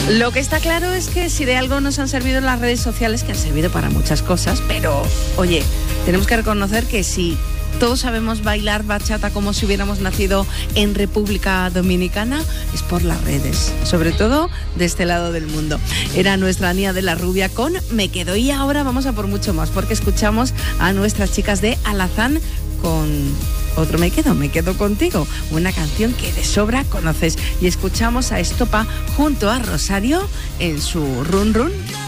Lo que está claro es que si de algo nos han servido las redes sociales, que han servido para muchas cosas, pero oye, tenemos que reconocer que si todos sabemos bailar bachata como si hubiéramos nacido en República Dominicana, es por las redes, sobre todo de este lado del mundo. Era nuestra Ania de la Rubia con Me Quedo, y ahora vamos a por mucho más, porque escuchamos a nuestras chicas de Alazán con otro Me Quedo contigo, una canción que de sobra conoces, y escuchamos a Estopa junto a Rosario en su Run Run.